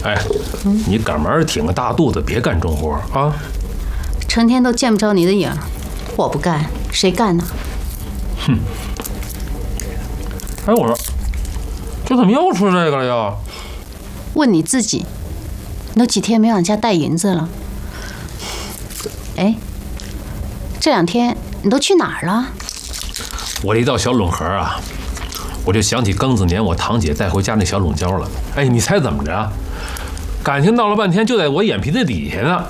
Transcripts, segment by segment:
哎，你赶门挺个大肚子，别干重活啊！ 成天都见不着你的影，我不干，谁干呢？ 哼！哎，我说，这怎么又出这个了又？ 问你自己，你都几天没往家带银子了？哎，这2天你都去哪儿了？ 我一到小垄河啊，我就想起庚子年我堂姐带回家那小垄椒了。哎，你猜怎么着？感情闹了半天就在我眼皮子底下呢。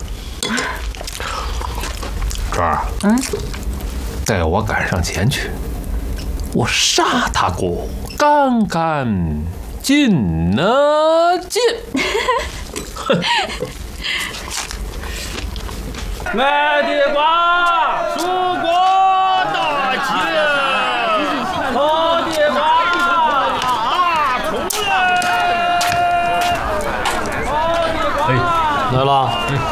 川儿，待我赶上前去，我杀他个干干净呢净。卖地瓜，蔬果大吉，好地瓜大出来。哎， 来了。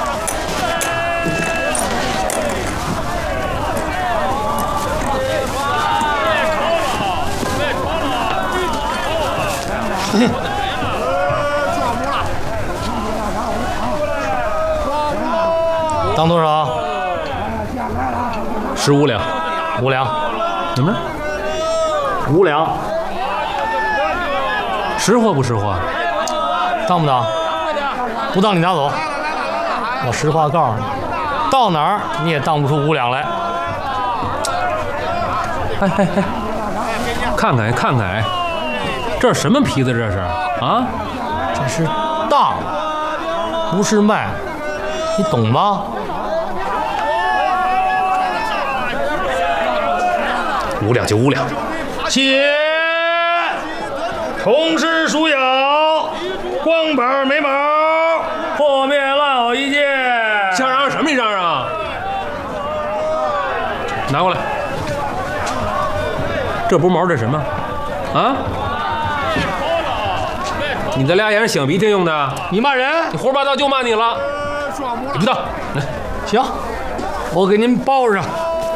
当多少 ？15两。 5两。 怎么着 ？5两。 识货不识货？ 当不当？不当你拿走。我实话告诉你，到哪儿你也当不出5两来。 哎，看看看看，这是什么皮子？这是啊？ 这是当，不是麦，你懂吗 ？5两就5两。 谢。同是属羊，光板没毛，破灭老一件。 嚷嚷什么？你嚷嚷？拿过来。这不是毛，这什么？啊？你的俩眼是擤鼻涕用的？ 你骂人？ 你胡说八道就骂你了。你知道？来， 行，我给您包上。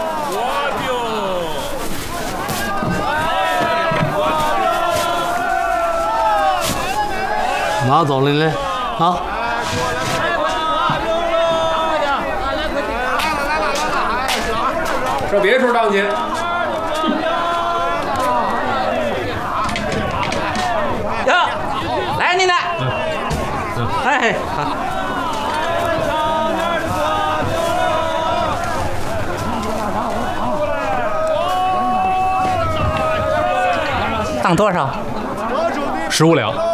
拿走了您啊！ 上别处当去。 呀，来您的。哎，好。当多少？ 15两。